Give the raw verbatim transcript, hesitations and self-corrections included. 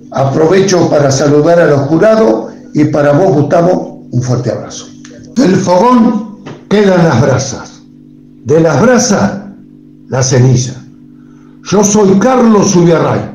Aprovecho para saludar a los jurados y para vos, Gustavo, un fuerte abrazo. Del fogón quedan las brasas, de las brasas la ceniza. Yo soy Carlos Zubiarray.